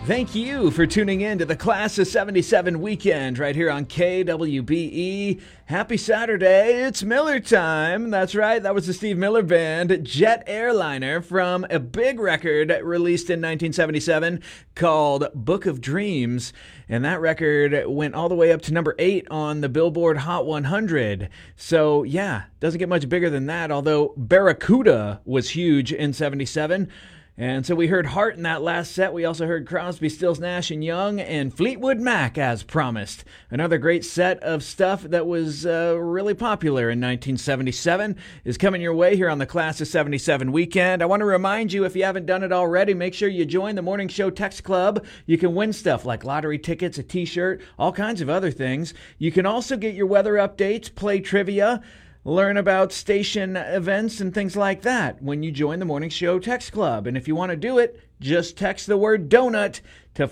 Thank you for tuning in to the Class of 77 weekend right here on KWBE. Happy Saturday. It's Miller time. That's right. That was the Steve Miller Band, Jet Airliner, from a big record released in 1977 called Book of Dreams. And that record went all the way up to number 8 on the Billboard Hot 100. So, yeah, doesn't get much bigger than that, although Barracuda was huge in 77. And so we heard Heart in that last set. We also heard Crosby, Stills, Nash & Young and Fleetwood Mac, as promised. Another great set of stuff that was really popular in 1977 is coming your way here on the Class of 77 weekend. I want to remind you, if you haven't done it already, make sure you join the Morning Show Text Club. You can win stuff like lottery tickets, a t-shirt, all kinds of other things. You can also get your weather updates, play trivia, learn about station events and things like that when you join the Morning Show Text Club. And if you want to do it, just text the word donut to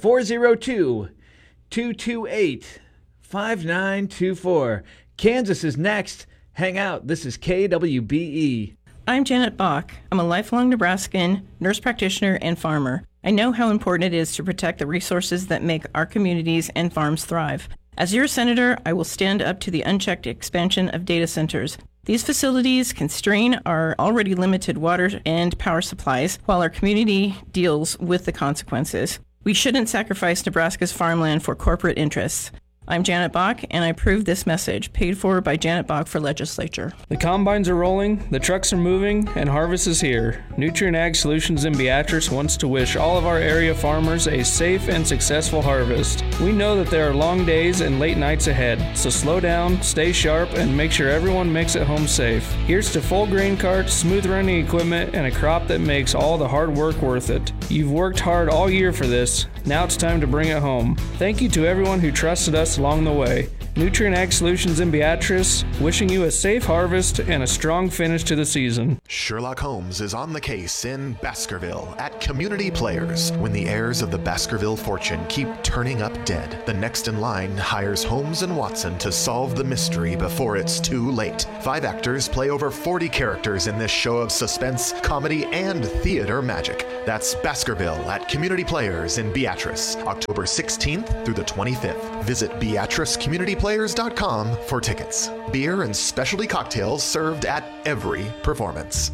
402-228-5924. Kansas is next. Hang out. This is KWBE. I'm Janet Bach. I'm a lifelong Nebraskan, nurse practitioner, and farmer. I know how important it is to protect the resources that make our communities and farms thrive. As your senator, I will stand up to the unchecked expansion of data centers. These facilities constrain our already limited water and power supplies while our community deals with the consequences. We shouldn't sacrifice Nebraska's farmland for corporate interests. I'm Janet Bach, and I approve this message, paid for by Janet Bach for legislature. The combines are rolling, the trucks are moving, and harvest is here. Nutrient Ag Solutions in Beatrice wants to wish all of our area farmers a safe and successful harvest. We know that there are long days and late nights ahead, so slow down, stay sharp, and make sure everyone makes it home safe. Here's to full grain carts, smooth running equipment, and a crop that makes all the hard work worth it. You've worked hard all year for this. Now it's time to bring it home. Thank you to everyone who trusted us along the way. Nutrient Ag Solutions in Beatrice, wishing you a safe harvest and a strong finish to the season. Sherlock Holmes is on the case in Baskerville at Community Players. When the heirs of the Baskerville fortune keep turning up dead, the next in line hires Holmes and Watson to solve the mystery before it's too late. 5 actors play over 40 characters in this show of suspense, comedy, and theater magic. That's Baskerville at Community Players in Beatrice, October 16th through the 25th. Visit BeatriceCommunityPlayers.com for tickets. Beer and specialty cocktails served at every performance.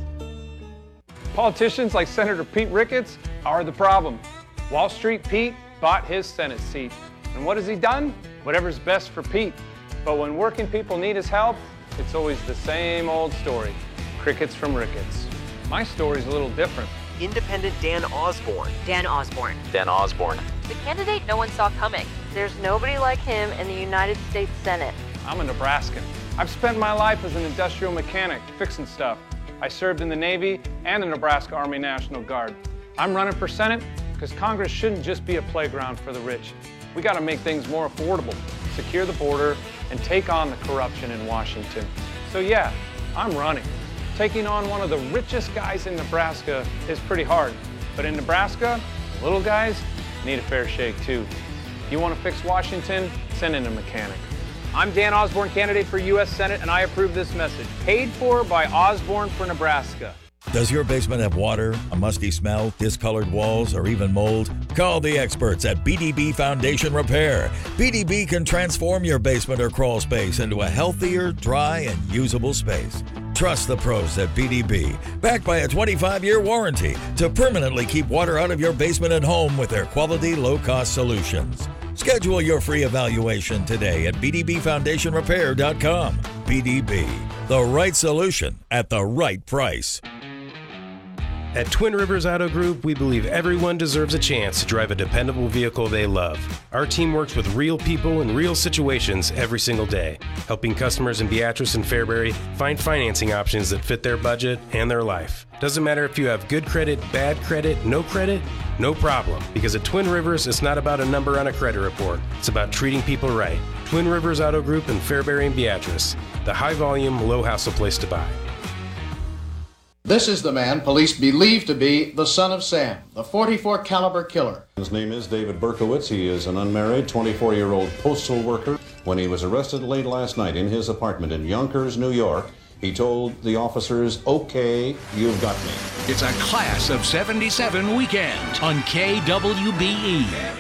Politicians like Senator Pete Ricketts are the problem. Wall Street Pete bought his Senate seat. And what has he done? Whatever's best for Pete. But when working people need his help, it's always the same old story. Crickets from Ricketts. My story's a little different. Independent Dan Osborne. Dan Osborne. Dan Osborne. The candidate no one saw coming. There's nobody like him in the United States Senate. I'm a Nebraskan. I've spent my life as an industrial mechanic, fixing stuff. I served in the Navy and the Nebraska Army National Guard. I'm running for Senate because Congress shouldn't just be a playground for the rich. We got to make things more affordable, secure the border, and take on the corruption in Washington. So yeah, I'm running. Taking on one of the richest guys in Nebraska is pretty hard. But in Nebraska, the little guys need a fair shake too. If you want to fix Washington, send in a mechanic. I'm Dan Osborne, candidate for U.S. Senate, and I approve this message. Paid for by Osborne for Nebraska. Does your basement have water, a musty smell, discolored walls, or even mold? Call the experts at BDB Foundation Repair. BDB can transform your basement or crawl space into a healthier, dry, and usable space. Trust the pros at BDB, backed by a 25-year warranty to permanently keep water out of your basement and home with their quality, low-cost solutions. Schedule your free evaluation today at bdbfoundationrepair.com. BDB, the right solution at the right price. At Twin Rivers Auto Group, we believe everyone deserves a chance to drive a dependable vehicle they love. Our team works with real people in real situations every single day, helping customers in Beatrice and Fairbury find financing options that fit their budget and their life. Doesn't matter if you have good credit, bad credit, no problem. Because at Twin Rivers, it's not about a number on a credit report. It's about treating people right. Twin Rivers Auto Group in Fairbury and Beatrice, the high-volume, low-hassle place to buy. This is the man police believe to be the son of Sam, the .44 caliber killer. His name is David Berkowitz. He is an unmarried 24-year-old postal worker. When he was arrested late last night in his apartment in Yonkers, New York, He told the officers, "Okay, you've got me." It's a Class of 77 weekend on KWBE.